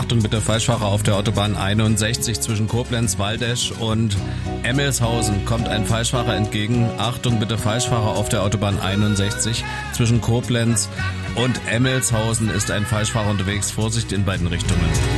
Achtung bitte, Falschfahrer auf der Autobahn 61 zwischen Koblenz, Waldesch und Emmelshausen kommt ein Falschfahrer entgegen. Achtung bitte, Falschfahrer auf der Autobahn 61 zwischen Koblenz und Emmelshausen ist ein Falschfahrer unterwegs. Vorsicht in beiden Richtungen.